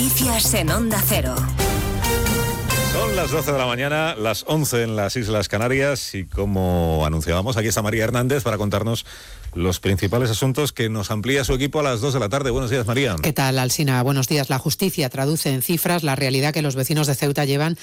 Noticias en Onda Cero. Son las 12 de la mañana, las 11 en las Islas Canarias y como anunciábamos, aquí está María Hernández para contarnos los principales asuntos que nos amplía su equipo a las 2 de la tarde. Buenos días, María. ¿Qué tal, Alsina? Buenos días. La justicia traduce en cifras la realidad que los vecinos de Ceuta llevan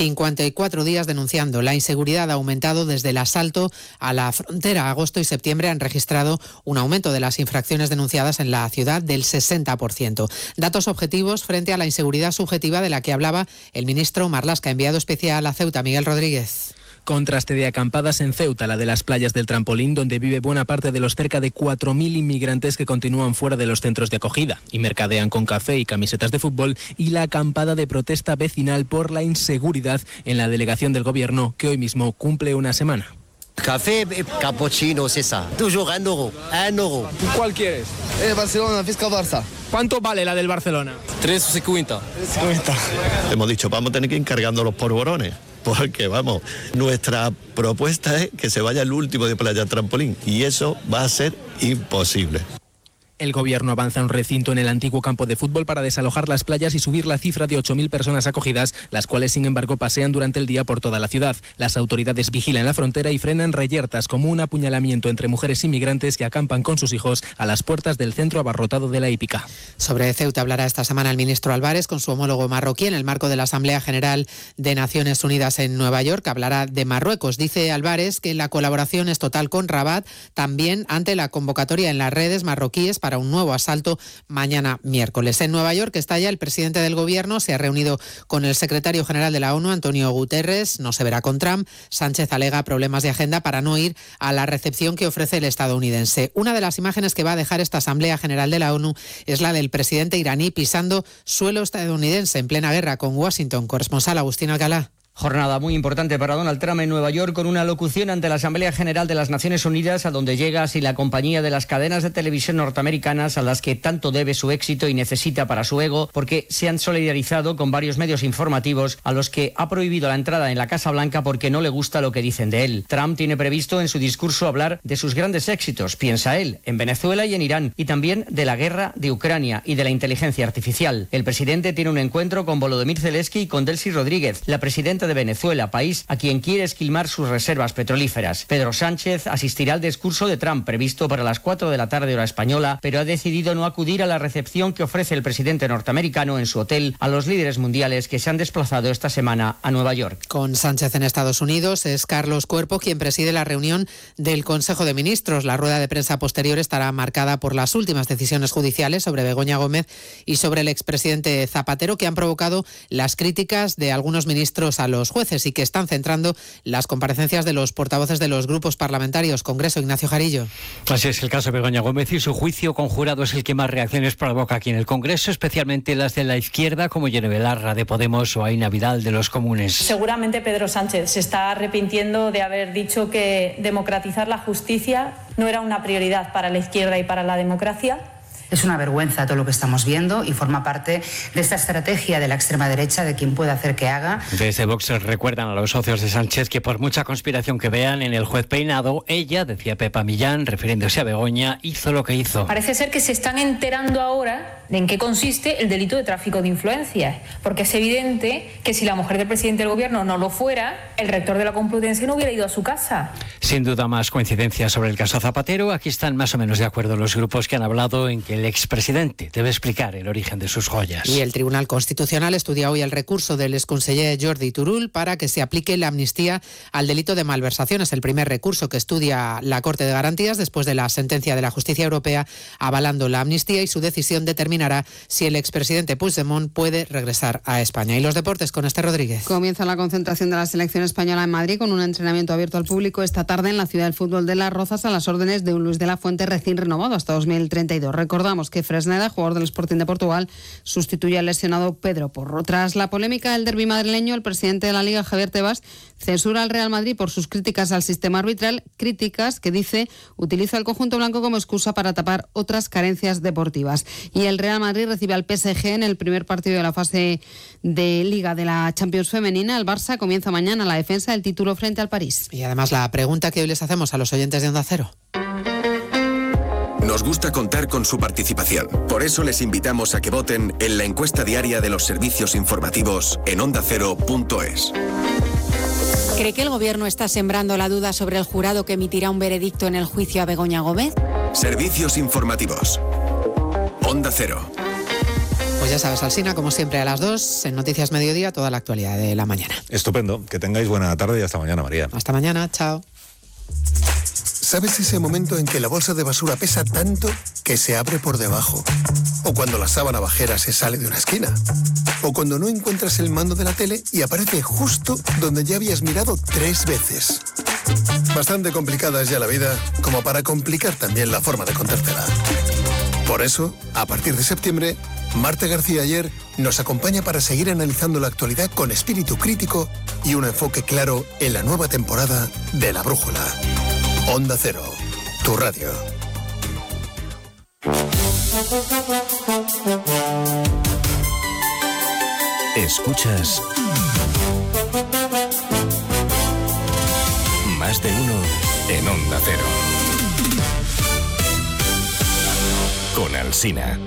54 días denunciando. La inseguridad ha aumentado desde el asalto a la frontera. Agosto y septiembre han registrado un aumento de las infracciones denunciadas en la ciudad del 60%. Datos objetivos frente a la inseguridad subjetiva de la que hablaba el ministro Marlaska, enviado especial a Ceuta, Miguel Rodríguez. Contraste de acampadas en Ceuta, la de las playas del Trampolín, donde vive buena parte de los cerca de 4.000 inmigrantes que continúan fuera de los centros de acogida y mercadean con café y camisetas de fútbol, y la acampada de protesta vecinal por la inseguridad en la delegación del gobierno, que hoy mismo cumple una semana. Café, cappuccino, c'est ça. Toujours €1. €1. ¿Cuál quieres? Barcelona, Fisca Barça. ¿Cuánto vale la del Barcelona? 3,50. Hemos dicho, vamos a tener que ir encargando los polvorones. Porque, vamos, nuestra propuesta es que se vaya el último de Playa Trampolín. Y eso va a ser imposible. El gobierno avanza un recinto en el antiguo campo de fútbol para desalojar las playas y subir la cifra de 8.000 personas acogidas, las cuales, sin embargo, pasean durante el día por toda la ciudad. Las autoridades vigilan la frontera y frenan reyertas como un apuñalamiento entre mujeres inmigrantes que acampan con sus hijos a las puertas del centro abarrotado de la hípica. Sobre Ceuta hablará esta semana el ministro Álvarez con su homólogo marroquí en el marco de la Asamblea General de Naciones Unidas en Nueva York. Hablará de Marruecos. Dice Álvarez que la colaboración es total con Rabat, también ante la convocatoria en las redes marroquíes para un nuevo asalto mañana miércoles. En Nueva York está ya el presidente del gobierno, se ha reunido con el secretario general de la ONU, Antonio Guterres, no se verá con Trump. Sánchez alega problemas de agenda para no ir a la recepción que ofrece el estadounidense. Una de las imágenes que va a dejar esta Asamblea General de la ONU es la del presidente iraní pisando suelo estadounidense en plena guerra con Washington. Corresponsal Agustín Alcalá. Jornada muy importante para Donald Trump en Nueva York, con una locución ante la Asamblea General de las Naciones Unidas, a donde llega sin la compañía de las cadenas de televisión norteamericanas a las que tanto debe su éxito y necesita para su ego, porque se han solidarizado con varios medios informativos a los que ha prohibido la entrada en la Casa Blanca porque no le gusta lo que dicen de él. Trump tiene previsto en su discurso hablar de sus grandes éxitos, piensa él, en Venezuela y en Irán, y también de la guerra de Ucrania y de la inteligencia artificial. El presidente tiene un encuentro con Volodymyr Zelensky y con Delcy Rodríguez, la presidenta de Venezuela, país a quien quiere esquilmar sus reservas petrolíferas. Pedro Sánchez asistirá al discurso de Trump previsto para las 4 de la tarde hora española, pero ha decidido no acudir a la recepción que ofrece el presidente norteamericano en su hotel a los líderes mundiales que se han desplazado esta semana a Nueva York. Con Sánchez en Estados Unidos es Carlos Cuerpo quien preside la reunión del Consejo de Ministros. La rueda de prensa posterior estará marcada por las últimas decisiones judiciales sobre Begoña Gómez y sobre el expresidente Zapatero, que han provocado las críticas de algunos ministros a los jueces y que están centrando las comparecencias de los portavoces de los grupos parlamentarios. Congreso, Ignacio Jarillo. Así es el caso de Begoña Gómez y su juicio conjurado es el que más reacciones provoca aquí en el Congreso, especialmente las de la izquierda como Yone Belarra de Podemos o Aina Vidal de los Comunes. Seguramente Pedro Sánchez se está arrepintiendo de haber dicho que democratizar la justicia no era una prioridad para la izquierda y para la democracia. Es una vergüenza todo lo que estamos viendo y forma parte de esta estrategia de la extrema derecha de quien puede hacer que haga. Desde Vox recuerdan a los socios de Sánchez que por mucha conspiración que vean en el juez Peinado, ella, decía Pepa Millán, refiriéndose a Begoña, hizo lo que hizo. Parece ser que se están enterando ahora de en qué consiste el delito de tráfico de influencias, porque es evidente que si la mujer del presidente del gobierno no lo fuera, el rector de la Complutense no hubiera ido a su casa. Sin duda más coincidencias sobre el caso Zapatero. Aquí están más o menos de acuerdo los grupos que han hablado en que el expresidente debe explicar el origen de sus joyas. Y el Tribunal Constitucional estudia hoy el recurso del exconseller Jordi Turull para que se aplique la amnistía al delito de malversación. Es el primer recurso que estudia la Corte de Garantías después de la sentencia de la Justicia Europea avalando la amnistía, y su decisión determinará si el expresidente Puigdemont puede regresar a España. Y los deportes con Esther Rodríguez. Comienza la concentración de la selección española en Madrid con un entrenamiento abierto al público esta tarde en la Ciudad del Fútbol de Las Rozas a las órdenes de un Luis de la Fuente recién renovado hasta 2032. Recordamos que Fresneda, jugador del Sporting de Portugal, sustituye al lesionado Pedro Porro. Tras la polémica del derbi madrileño, el presidente de la Liga, Javier Tebas, censura al Real Madrid por sus críticas al sistema arbitral, críticas que dice utiliza el conjunto blanco como excusa para tapar otras carencias deportivas. Y el Real Madrid recibe al PSG en el primer partido de la fase de Liga de la Champions femenina. El Barça comienza mañana la defensa del título frente al París. Y además la pregunta que hoy les hacemos a los oyentes de Onda Cero. Nos gusta contar con su participación. Por eso les invitamos a que voten en la encuesta diaria de los servicios informativos en ondacero.es. ¿Cree que el Gobierno está sembrando la duda sobre el jurado que emitirá un veredicto en el juicio a Begoña Gómez? Servicios informativos. Onda Cero. Pues ya sabes, Alsina, como siempre a las 2, en Noticias Mediodía, toda la actualidad de la mañana. Estupendo. Que tengáis buena tarde y hasta mañana, María. Hasta mañana, chao. ¿Sabes ese momento en que la bolsa de basura pesa tanto que se abre por debajo? O cuando la sábana bajera se sale de una esquina. O cuando no encuentras el mando de la tele y aparece justo donde ya habías mirado 3 veces. Bastante complicada es ya la vida, como para complicar también la forma de contártela. Por eso, a partir de septiembre, Marta García Ayer nos acompaña para seguir analizando la actualidad con espíritu crítico y un enfoque claro en la nueva temporada de La Brújula. Onda Cero, tu radio. Escuchas Más de uno en Onda Cero. Con Alsina.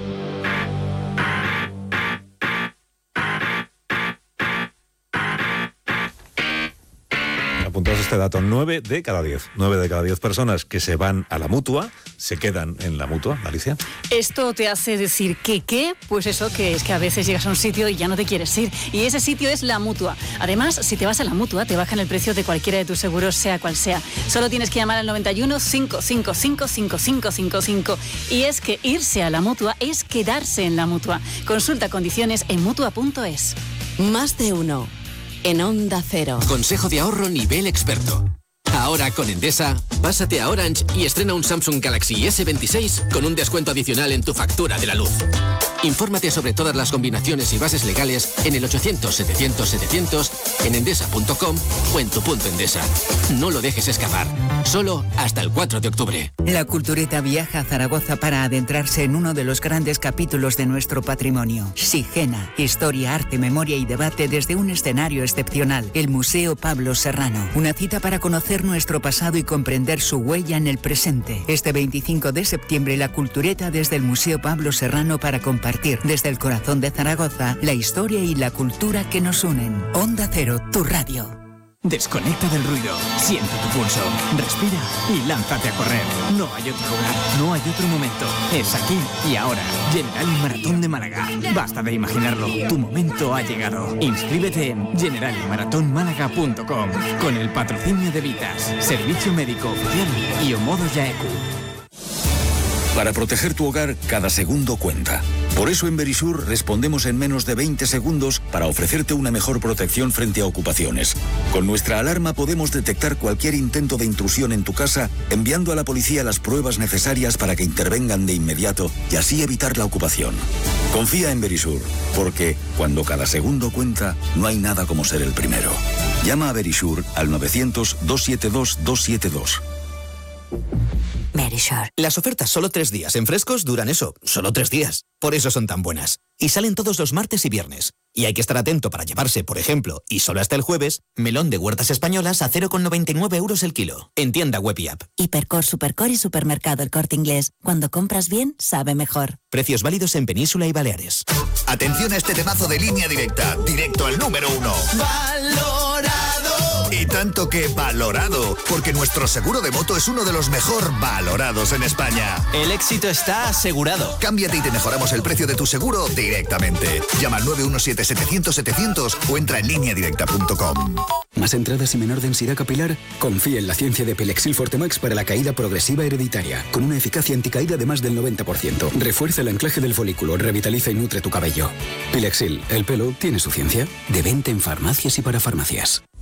Apuntaos este dato, 9 de cada 10 personas que se van a la Mutua se quedan en la Mutua. Alicia. Esto te hace decir que ¿qué? Pues eso, que es que a veces llegas a un sitio y ya no te quieres ir. Y ese sitio es la Mutua. Además, si te vas a la Mutua, te bajan el precio de cualquiera de tus seguros, sea cual sea. Solo tienes que llamar al 91 555 5555. Y es que irse a la Mutua es quedarse en la Mutua. Consulta condiciones en Mutua.es. Más de uno. En Onda Cero. Consejo de ahorro nivel experto. Ahora con Endesa, pásate a Orange y estrena un Samsung Galaxy S26 con un descuento adicional en tu factura de la luz. Infórmate sobre todas las combinaciones y bases legales en el 800-700-700, en endesa.com o en tu punto Endesa. No lo dejes escapar. Solo hasta el 4 de octubre. La Cultureta viaja a Zaragoza para adentrarse en uno de los grandes capítulos de nuestro patrimonio. Sigena, historia, arte, memoria y debate desde un escenario excepcional. El Museo Pablo Serrano. Una cita para conocer nuestro pasado y comprender su huella en el presente. Este 25 de septiembre, la Cultureta desde el Museo Pablo Serrano para compartir desde el corazón de Zaragoza la historia y la cultura que nos unen. Onda Cero, tu radio. Desconecta del ruido, siente tu pulso, respira y lánzate a correr. No hay otro lugar, no hay otro momento. Es aquí y ahora. Generali Maratón de Málaga. Basta de imaginarlo, tu momento ha llegado. Inscríbete en generaliMaratonmálaga.com con el patrocinio de Vitas, Servicio Médico Oficial y Omodo Yaeku. Para proteger tu hogar, cada segundo cuenta. Por eso en Verisur respondemos en menos de 20 segundos para ofrecerte una mejor protección frente a ocupaciones. Con nuestra alarma podemos detectar cualquier intento de intrusión en tu casa, enviando a la policía las pruebas necesarias para que intervengan de inmediato y así evitar la ocupación. Confía en Verisur, porque cuando cada segundo cuenta, no hay nada como ser el primero. Llama a Verisur al 900-272-272. Verisur. Las ofertas solo 3 días en Frescos duran eso, solo 3 días. Por eso son tan buenas. Y salen todos los martes y viernes. Y hay que estar atento para llevarse, por ejemplo, y solo hasta el jueves, melón de Huertas Españolas a 0,99 € el kilo. En tienda web y app. Hipercor, Supercor y Supermercado El Corte Inglés. Cuando compras bien, sabe mejor. Precios válidos en Península y Baleares. Atención a este temazo de Línea Directa. Directo al número 1. ¡Valorado! Y tanto que valorado, porque nuestro seguro de moto es uno de los mejor valorados en España. El éxito está asegurado. Cámbiate y te mejoramos el precio de tu seguro directamente. Llama al 917-700-700 o entra en lineadirecta.com. ¿Más entradas y menor densidad capilar? Confía en la ciencia de Pilexil Fortemax para la caída progresiva hereditaria, con una eficacia anticaída de más del 90%. Refuerza el anclaje del folículo, revitaliza y nutre tu cabello. Pilexil, el pelo tiene su ciencia. De venta en farmacias y para farmacias.